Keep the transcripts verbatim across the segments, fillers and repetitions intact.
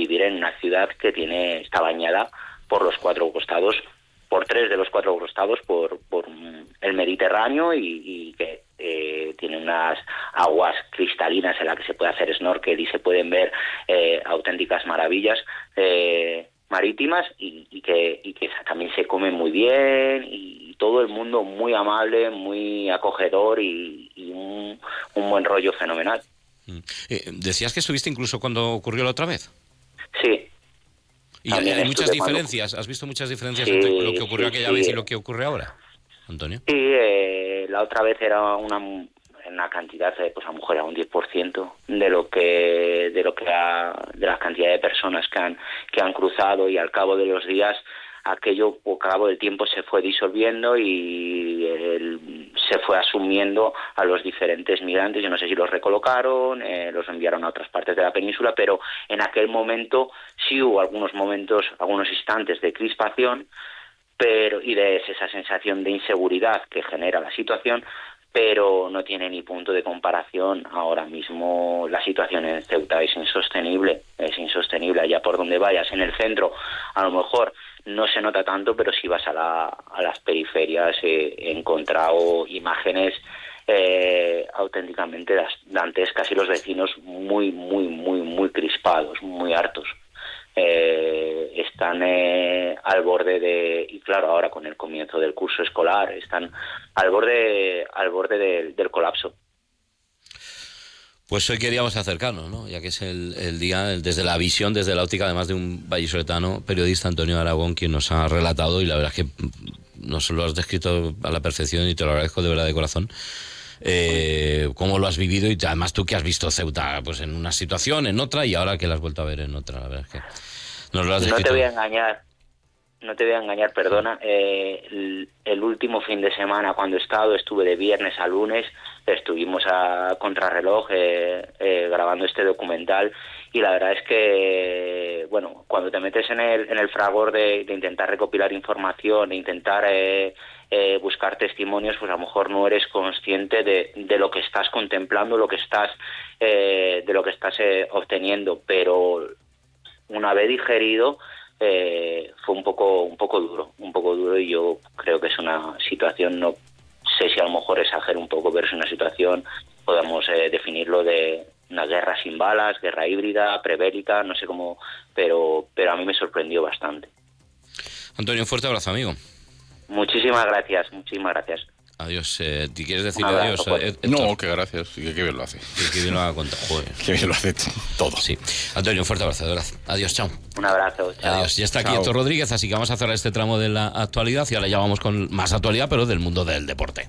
vivir en una ciudad que tiene está bañada por los cuatro costados, por tres de los cuatro costados, por, por el Mediterráneo y, y que eh, tiene unas aguas cristalinas en las que se puede hacer snorkel y se pueden ver eh, auténticas maravillas eh, marítimas y, y, que, y que también se come muy bien y, y todo el mundo muy amable, muy acogedor y, y un, un buen rollo fenomenal. Eh, ¿Decías que estuviste incluso cuando ocurrió la otra vez? Sí. ¿Y hay muchas diferencias? Cuando... ¿Has visto muchas diferencias sí, entre lo que ocurrió sí, aquella sí. vez y lo que ocurre ahora, Antonio? Sí, eh, la otra vez era una, una cantidad, pues a lo mejor era un diez por ciento de lo que de lo que ha, de la cantidad de personas que han que han cruzado, y al cabo de los días aquello, al cabo del tiempo, se fue disolviendo y el, se fue asumiendo a los diferentes migrantes. Yo no sé si los recolocaron, eh, los enviaron a otras partes de la península, pero en aquel momento sí hubo algunos momentos, algunos instantes de crispación, pero y de esa sensación de inseguridad que genera la situación, pero no tiene ni punto de comparación. Ahora mismo la situación en Ceuta es insostenible, es insostenible allá por donde vayas. En el centro a lo mejor no se nota tanto, pero si vas a, la, a las periferias eh, he encontrado imágenes eh, auténticamente dantescas y los vecinos muy, muy, muy, muy crispados, muy hartos. Eh, están eh, al borde de, y claro, ahora con el comienzo del curso escolar, están al borde, al borde de, del colapso. Pues hoy queríamos acercarnos, ¿no? Ya que es el, el día, el, desde la visión, desde la óptica, además de un vallisoletano, periodista, Antonio Aragón, quien nos ha relatado, y la verdad es que nos lo has descrito a la perfección y te lo agradezco de verdad de corazón, eh, cómo lo has vivido, y además tú que has visto Ceuta pues en una situación, en otra, y ahora que la has vuelto a ver en otra, la verdad es que nos lo has descrito. No te voy a engañar, no te voy a engañar, perdona, eh, el, el último fin de semana cuando he estado, estuve de viernes a lunes, estuvimos a contrarreloj eh, eh, grabando este documental, y la verdad es que, bueno, cuando te metes en el en el fragor de, de intentar recopilar información, de intentar eh, eh, buscar testimonios, pues a lo mejor no eres consciente de, de lo que estás contemplando, lo que estás eh, de lo que estás eh, obteniendo, pero una vez digerido eh, fue un poco un poco duro, un poco duro, y yo creo que es una situación, no sé si a lo mejor exagero un poco, pero es una situación, podemos eh, definirlo de una guerra sin balas, guerra híbrida, prebélica, no sé cómo, pero pero a mí me sorprendió bastante. Antonio, un fuerte abrazo, amigo. Muchísimas gracias, muchísimas gracias. Adiós. Eh, ¿Te quieres decir adiós? Pues. No, que gracias. Que, que bien lo hace. Que, que bien lo ha contado. Joder. Que bien lo hace todo. Sí. Antonio, un fuerte abrazo, de verdad. Adiós, chao. Un abrazo, chao. Adiós. Ya está chao. aquí Héctor Rodríguez, así que vamos a cerrar este tramo de la actualidad y ahora ya vamos con más actualidad, pero del mundo del deporte.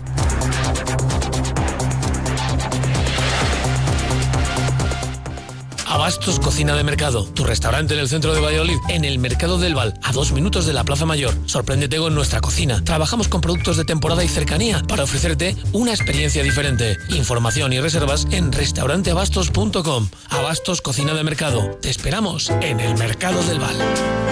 Abastos Cocina de Mercado, tu restaurante en el centro de Valladolid, en el Mercado del Val, a dos minutos de la Plaza Mayor. Sorpréndete con nuestra cocina. Trabajamos con productos de temporada y cercanía para ofrecerte una experiencia diferente. Información y reservas en restaurante abastos punto com. Abastos Cocina de Mercado. Te esperamos en el Mercado del Val.